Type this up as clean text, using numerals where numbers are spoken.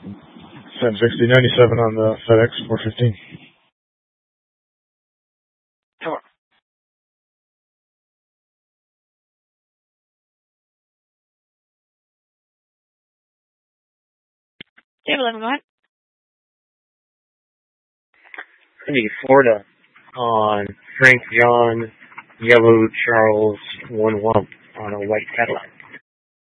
Sent 6097 on the FedEx 415. Come on. Table 11, go ahead. Florida on Frank John, Yellow Charles 1-1 on a white Cadillac.